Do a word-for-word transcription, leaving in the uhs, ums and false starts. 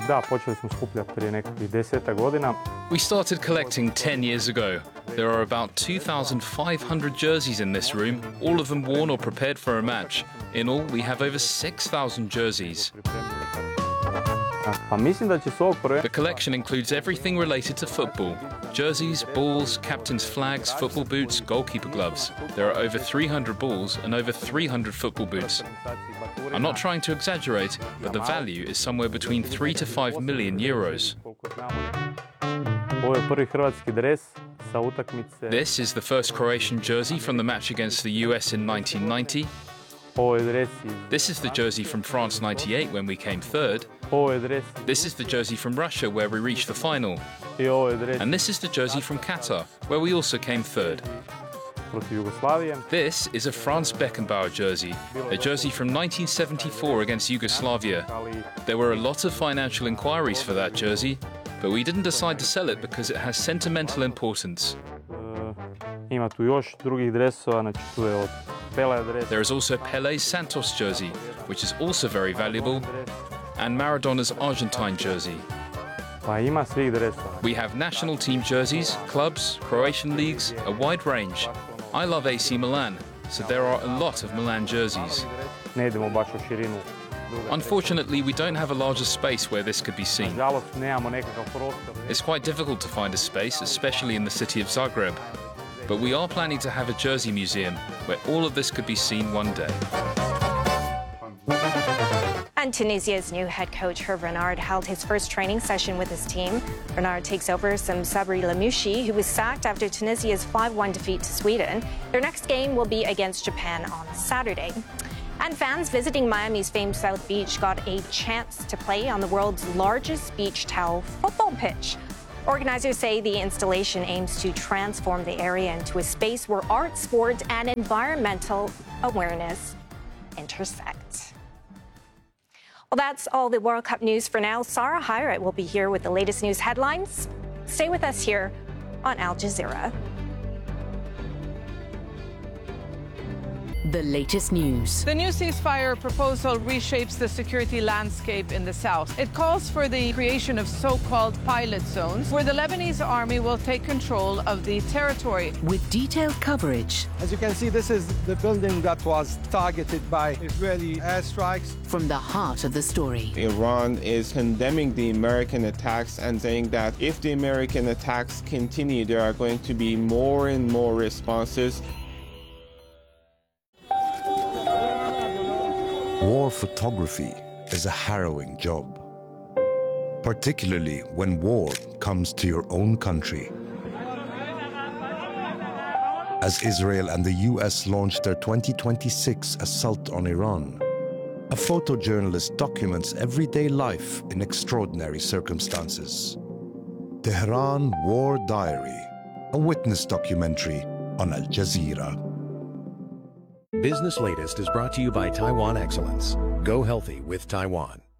Da, počeli smo skupljati prije nekakvih desetak godina. We started collecting ten years ago. There are about two thousand five hundred jerseys in this room, all of them worn or prepared for a match. In all, we have over six thousand jerseys. Pa mislim da će s ovog projekta... The collection includes everything related to football. Jerseys, balls, captain's flags, football boots, goalkeeper gloves. There are over three hundred balls and over three hundred football boots. I'm not trying to exaggerate, but the value is somewhere between three to five million euros. Ovo je prvi hrvatski dres sa utakmice. This is the first Croatian jersey from the match against the U S in nineteen ninety. Ovo je dres iz... This is the jersey from France ninety-eight when we came third. Ovo je dres... This is the jersey from Russia where we reached the final. I ovo je dres... And this is the jersey from Qatar where we also came third. Protiv Jugoslavije. This is a Franz Beckenbauer jersey, a jersey from nineteen seventy-four against Yugoslavia. There were a lot of financial inquiries for that jersey, but we didn't decide to sell it because it has sentimental importance. Uh, ima tu još drugih dresova, znači tu je od Pele dres. There is also Pele's Santos jersey, which is also very valuable, and Maradona's Argentine jersey. Pa ima svih dresova. We have national team jerseys, clubs, Croatian leagues, a wide range. I love A C Milan, so there are a lot of Milan jerseys. Ne idemo baš u širinu. Unfortunately, we don't have a larger space where this could be seen. Nažalost, nemamo nekakav prostor. It's quite difficult to find a space, especially in the city of Zagreb. But we are planning to have a jersey museum where all of this could be seen one day. And Tunisia's new head coach, Hervé Renard, held his first training session with his team. Renard takes over from Sabri Lamouchi, who was sacked after Tunisia's five one defeat to Sweden. Their next game will be against Japan on Saturday. And fans visiting Miami's famed South Beach got a chance to play on the world's largest beach towel football pitch. Organizers say the installation aims to transform the area into a space where art, sport, and environmental awareness intersect. Well, that's all the World Cup news for now. Sarah Hayrat will be here with the latest news headlines. Stay with us here on Al Jazeera. The latest news. The new ceasefire proposal reshapes the security landscape in the south. It calls for the creation of so-called pilot zones, where the Lebanese army will take control of the territory. With detailed coverage. As you can see, this is the building that was targeted by Israeli airstrikes. From the heart of the story. Iran is condemning the American attacks and saying that if the American attacks continue, there are going to be more and more responses. War photography is a harrowing job, particularly when war comes to your own country. As Israel and the U S launched their twenty twenty-six assault on Iran, a photojournalist documents everyday life in extraordinary circumstances. Tehran War Diary, a witness documentary on Al Jazeera. Business Latest is brought to you by Taiwan Excellence. Go healthy with Taiwan.